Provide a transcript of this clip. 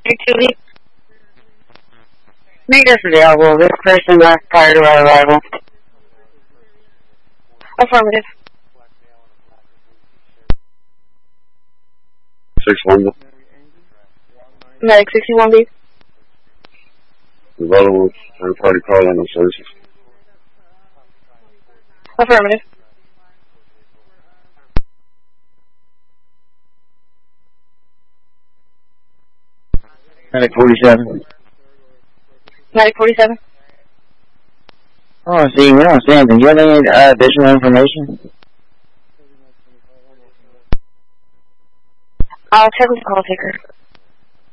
Activity. Make this available. This person left prior to our arrival. Affirmative. 6-1. Medic 61B. Available third-party call on the services. Affirmative. Medic 47. Medic 47. Oh, see, we don't see anything. Do you have any additional information? I'll check with the call taker.